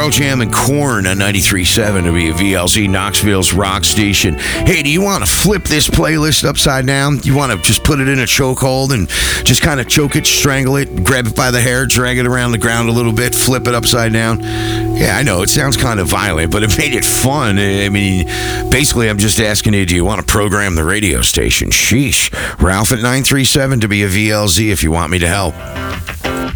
Pearl Jam and Korn on 93.7 to be a VLZ, Knoxville's rock station. Hey, do you want to flip this playlist upside down? You want to just put it in a chokehold and just kind of choke it, strangle it, grab it by the hair, drag it around the ground a little bit, flip it upside down? Yeah, I know, it sounds kind of violent, but it made it fun. I mean, basically, I'm just asking you, do you want to program the radio station? Sheesh. Ralph at 937 to be a VLZ if you want me to help.